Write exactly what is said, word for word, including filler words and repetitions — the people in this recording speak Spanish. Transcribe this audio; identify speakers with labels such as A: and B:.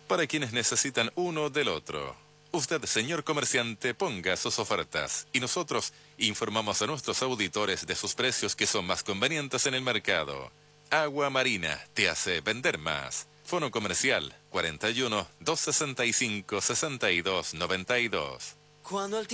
A: para quienes necesitan uno del otro. Usted, señor comerciante, ponga sus ofertas y nosotros informamos a nuestros auditores de sus precios que son más convenientes en el mercado. Agua Marina te hace vender más. Fono comercial cuarenta y uno, doscientos sesenta y cinco, sesenta y dos noventa y dos.
B: Cuando el